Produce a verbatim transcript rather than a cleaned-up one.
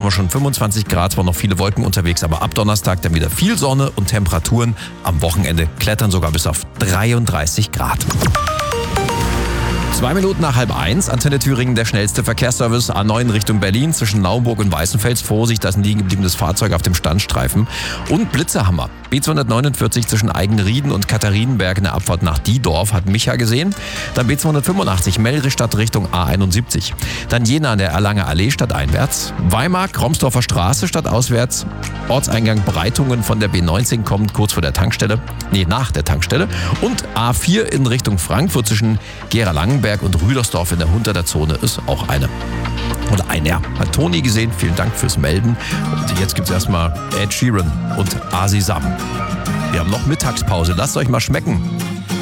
wir schon fünfundzwanzig Grad, zwar noch viele Wolken unterwegs, aber ab Donnerstag dann wieder viel Sonne und Temperaturen. Am Wochenende klettern sogar bis auf dreiunddreißig Grad. Zwei Minuten nach halb eins, Antenne Thüringen, der schnellste Verkehrsservice A neun Richtung Berlin zwischen Naumburg und Weißenfels. Vorsicht, da ist ein liegen gebliebenes Fahrzeug auf dem Standstreifen. Und Blitzerhammer. B zweihundertneunundvierzig zwischen Eigenrieden und Katharinenberg in der Abfahrt nach Diedorf hat Micha gesehen. Dann B zweihundertfünfundachtzig Melrichstadt Richtung A einundsiebzig. Dann Jena an der Erlanger Allee stadteinwärts. Weimar, Kromsdorfer Straße stadtauswärts. Ortseingang Breitungen von der B neunzehn kommt kurz vor der Tankstelle. Nee, nach der Tankstelle. Und A vier in Richtung Frankfurt zwischen Gera-Langenberg und Rüdersdorf in der Hunderter Zone ist auch eine. Oder ein, ja. Hat Toni gesehen. Vielen Dank fürs Melden. Und jetzt gibt's erstmal Ed Sheeran und Asi Sam. Wir haben noch Mittagspause. Lasst euch mal schmecken.